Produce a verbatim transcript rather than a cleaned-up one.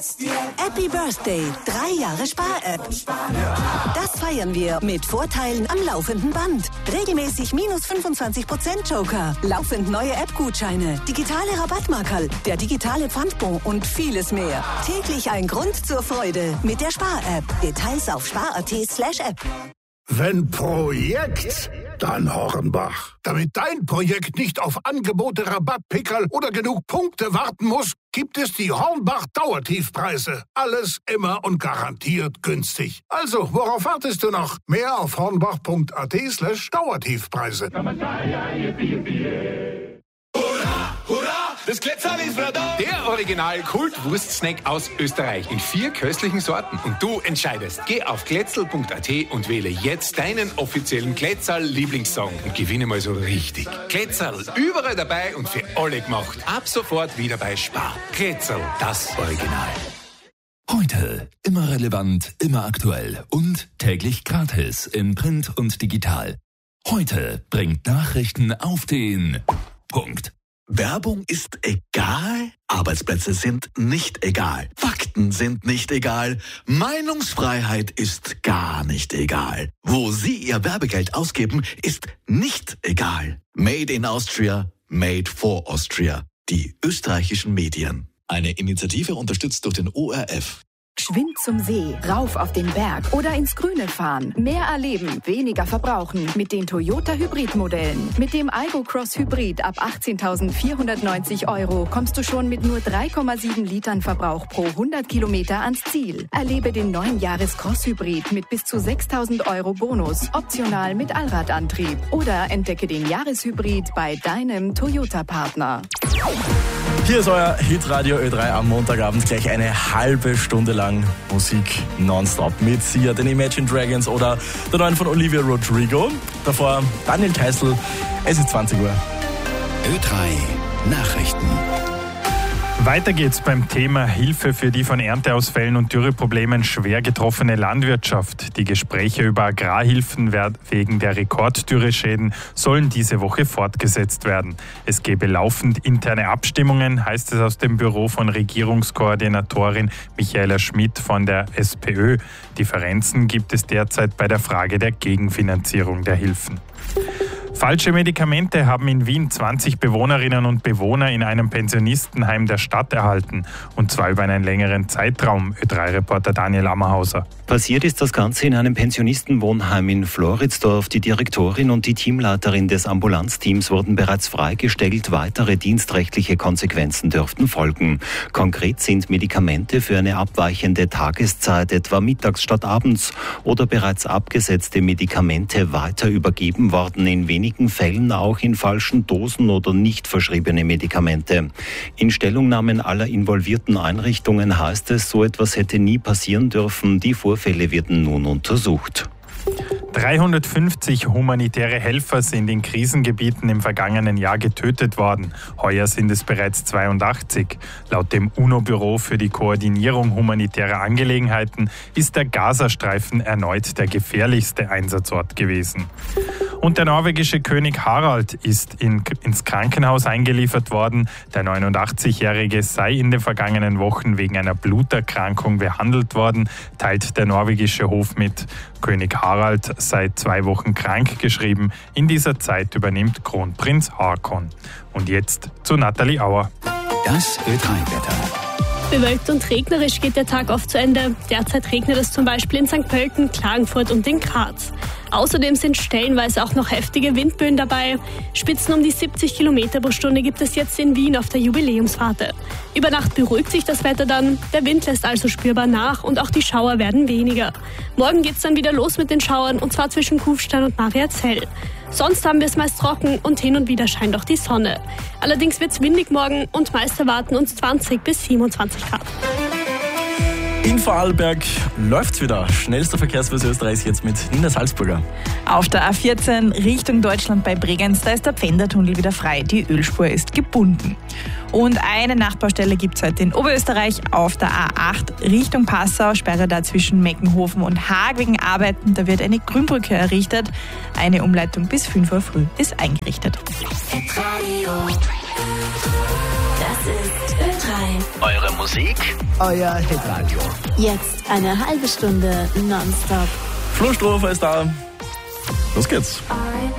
Happy Birthday, drei Jahre Spar-App. Das feiern wir mit Vorteilen am laufenden Band. Regelmäßig minus fünfundzwanzig Prozent Joker, laufend neue App-Gutscheine, digitale Rabattmarkerl, der digitale Pfandbon und vieles mehr. Täglich ein Grund zur Freude mit der Spar-App. Details auf spar.at slash app. Wenn Projekt, dann Hornbach. Damit dein Projekt nicht auf Angebote, Rabattpickerl oder genug Punkte warten muss, gibt es die Hornbach Dauertiefpreise. Alles immer und garantiert günstig. Also, worauf wartest du noch? Mehr auf hornbach.at slash Dauertiefpreise. Hurra, hurra, das Glätzerl ist wieder da. Der Original-Kult-Wurst-Snack aus Österreich in vier köstlichen Sorten. Und du entscheidest. Geh auf glätzl punkt at und wähle jetzt deinen offiziellen Glätzerl-Lieblingssong und gewinne mal so richtig. Glätzerl, überall dabei und für alle gemacht. Ab sofort wieder bei Spar. Glätzerl, das Original. Heute immer relevant, immer aktuell und täglich gratis in Print und digital. Heute bringt Nachrichten auf den Punkt. Werbung ist egal, Arbeitsplätze sind nicht egal, Fakten sind nicht egal, Meinungsfreiheit ist gar nicht egal. Wo Sie Ihr Werbegeld ausgeben, ist nicht egal. Made in Austria, made for Austria. Die österreichischen Medien. Eine Initiative unterstützt durch den O R F. Geschwind zum See, rauf auf den Berg oder ins Grüne fahren. Mehr erleben, weniger verbrauchen mit den Toyota Hybrid-Modellen. Mit dem Aygo Cross Hybrid ab achtzehntausendvierhundertneunzig Euro kommst du schon mit nur drei Komma sieben Litern Verbrauch pro hundert Kilometer ans Ziel. Erlebe den neuen Jahres Cross Hybrid mit bis zu sechstausend Euro Bonus, optional mit Allradantrieb. Oder entdecke den Jahreshybrid bei deinem Toyota-Partner. Hier ist euer Hitradio Ö drei am Montagabend, gleich eine halbe Stunde lang Musik nonstop mit Sia, den Imagine Dragons oder der neuen von Olivia Rodrigo. Davor Daniel Theißl, es ist zwanzig Uhr. Ö drei Nachrichten. Weiter geht's beim Thema Hilfe für die von Ernteausfällen und Dürreproblemen schwer getroffene Landwirtschaft. Die Gespräche über Agrarhilfen wegen der Rekorddürreschäden sollen diese Woche fortgesetzt werden. Es gebe laufend interne Abstimmungen, heißt es aus dem Büro von Regierungskoordinatorin Michaela Schmidt von der SPÖ. Differenzen gibt es derzeit bei der Frage der Gegenfinanzierung der Hilfen. Falsche Medikamente haben in Wien zwanzig Bewohnerinnen und Bewohner in einem Pensionistenheim der Stadt erhalten. Und zwar über einen längeren Zeitraum, Ö drei Reporter Daniel Ammerhauser. Passiert ist das Ganze in einem Pensionistenwohnheim in Floridsdorf. Die Direktorin und die Teamleiterin des Ambulanzteams wurden bereits freigestellt. Weitere dienstrechtliche Konsequenzen dürften folgen. Konkret sind Medikamente für eine abweichende Tageszeit, etwa mittags statt abends, oder bereits abgesetzte Medikamente weiter übergeben worden, in wenigen Fällen auch in falschen Dosen oder nicht verschriebene Medikamente. In Stellungnahmen aller involvierten Einrichtungen heißt es, so etwas hätte nie passieren dürfen. Die Vorfälle werden nun untersucht. dreihundertfünfzig humanitäre Helfer sind in Krisengebieten im vergangenen Jahr getötet worden. Heuer sind es bereits zweiundachtzig. Laut dem UNO-Büro für die Koordinierung humanitärer Angelegenheiten ist der Gazastreifen erneut der gefährlichste Einsatzort gewesen. Und der norwegische König Harald ist in, ins Krankenhaus eingeliefert worden. Der neunundachtzigjährige sei in den vergangenen Wochen wegen einer Bluterkrankung behandelt worden, teilt der norwegische Hof mit. König Harald sei zwei Wochen krank geschrieben. In dieser Zeit übernimmt Kronprinz Haakon. Und jetzt zu Nathalie Auer. Das Ö drei Wetter. Bewölkt und regnerisch geht der Tag oft zu Ende. Derzeit regnet es zum Beispiel in Sankt Pölten, Klagenfurt und in Graz. Außerdem sind stellenweise auch noch heftige Windböen dabei. Spitzen um die siebzig Kilometer pro Stunde gibt es jetzt in Wien auf der Jubiläumsfahrt. Über Nacht beruhigt sich das Wetter dann. Der Wind lässt also spürbar nach und auch die Schauer werden weniger. Morgen geht's dann wieder los mit den Schauern und zwar zwischen Kufstein und Mariazell. Sonst haben wir es meist trocken und hin und wieder scheint auch die Sonne. Allerdings wird's windig morgen und meist erwarten uns zwanzig bis siebenundzwanzig Grad. In Vorarlberg läuft's wieder. Schnellster Verkehrsfluss Österreichs jetzt mit Nina Salzburger. Auf der A vierzehn Richtung Deutschland bei Bregenz, da ist der Pfändertunnel wieder frei. Die Ölspur ist gebunden. Und eine Nachtbaustelle gibt es heute in Oberösterreich auf der A acht Richtung Passau. Sperre da zwischen Meckenhofen und Haag wegen Arbeiten. Da wird eine Grünbrücke errichtet. Eine Umleitung bis fünf Uhr früh ist eingerichtet. Radio. Das ist Ö drei. Eure Musik, euer Hitradio. Jetzt eine halbe Stunde nonstop. Flo Strofer ist da. Los geht's. I